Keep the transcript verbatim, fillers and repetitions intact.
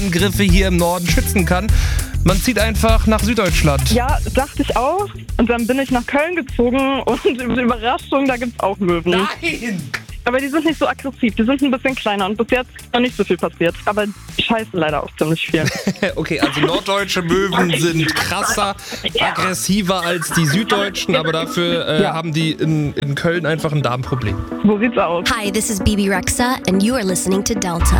Angriffe hier im Norden schützen kann. Man zieht einfach nach Süddeutschland. Ja, dachte ich auch. Und dann bin ich nach Köln gezogen und Überraschung, da gibt's auch Möwen. Nein! Aber die sind nicht so aggressiv, die sind ein bisschen kleiner und bis jetzt noch nicht so viel passiert. Aber die scheißen leider auch ziemlich viel. Okay, also norddeutsche Möwen sind krasser, aggressiver als die süddeutschen, aber dafür äh, Ja. haben die in, in Köln einfach ein Darmproblem. So sieht's aus. Hi, this is B B Rexa, and you are listening to Delta.